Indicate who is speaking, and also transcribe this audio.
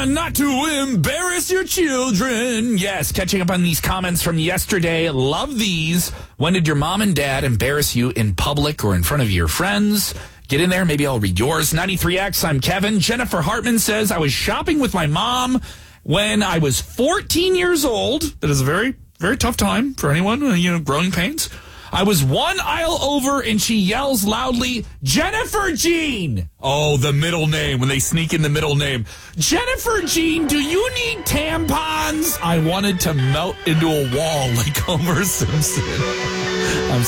Speaker 1: not to embarrass your children. Yes, catching up on these comments from yesterday. Love these. When did your mom and dad embarrass you in public or in front of your friends? Get in there. Maybe I'll read yours. 93X, I'm Kevin. Jennifer Hartman says, I was shopping with my mom when I was 14 years old. That is a very, very tough time for anyone, growing pains. I was one aisle over and she yells loudly, Jennifer Jean. Oh, the middle name, when they sneak in the middle name. Jennifer Jean, do you need tampons? I wanted to melt into a wall like Homer Simpson. I'm